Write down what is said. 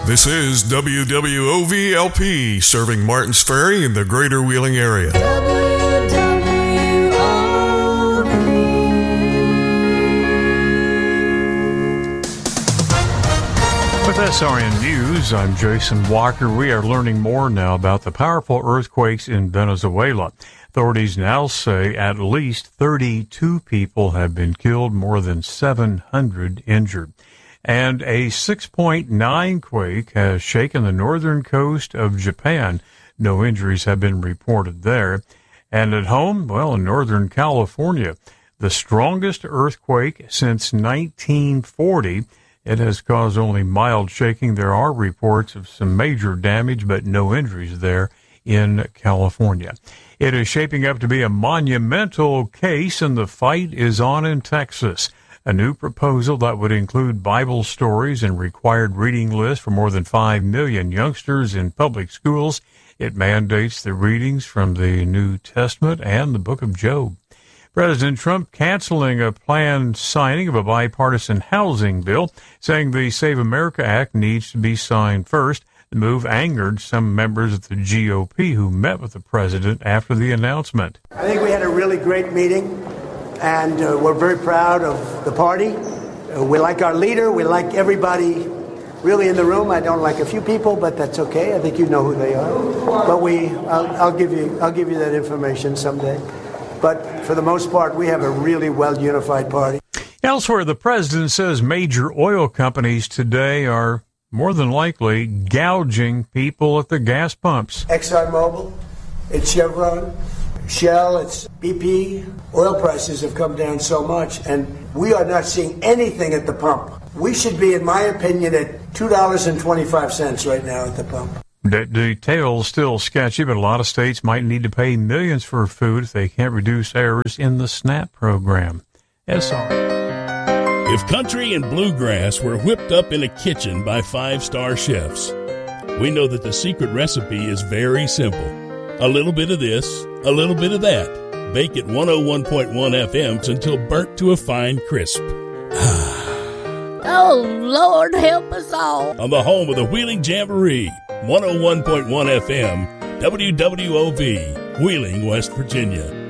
This is WWOV-LP, serving Martins Ferry in the greater Wheeling area. With SRN News, I'm Jason Walker. We are learning more now about the powerful earthquakes in Venezuela. Authorities now say at least 32 people have been killed, more than 700 injured. And a 6.9 quake has shaken the northern coast of Japan. No injuries have been reported there. And at home, well, in Northern California, the strongest earthquake since 1940. It has caused only mild shaking. There are reports of some major damage, but no injuries there in California. It is shaping up to be a monumental case, and the fight is on in Texas. A new proposal that would include Bible stories and required reading lists for more than 5 million youngsters in public schools. It mandates the readings from the New Testament and the book of Job. President Trump canceling a planned signing of a bipartisan housing bill, saying the Save America Act needs to be signed first. The move angered some members of the GOP who met with the president after the announcement. I think we had a really great meeting, and we're very proud of the party. We like our leader. We like everybody really in the room. I don't like a few people, but that's okay. I think you know who they are. But I'll give you that information someday. But for the most part, we have a really well-unified party. Elsewhere, the president says major oil companies today are more than likely gouging people at the gas pumps. ExxonMobil, it's Chevron, Shell, it's BP. Oil prices have come down so much, and we are not seeing anything at the pump. We should be, in my opinion, at $2.25 right now at the pump. The details still sketchy, but a lot of states might need to pay millions for food if they can't reduce errors in the SNAP program. SR. If country and bluegrass were whipped up in a kitchen by 5-star chefs, we know that the secret recipe is very simple. A little bit of this, a little bit of that. Bake at 101.1 FMs until burnt to a fine crisp. Oh, Lord, help us all. On the home of the Wheeling Jamboree, 101.1 FM, WWOV, Wheeling, West Virginia.